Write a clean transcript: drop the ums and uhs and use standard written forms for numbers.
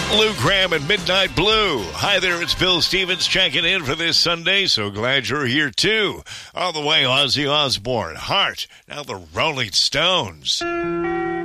Lou Graham and Midnight Blue. Hi there, it's Bill Stevens checking in for this Sunday. So glad you're here too. All the way, Ozzy Osbourne, Heart. Now the Rolling Stones.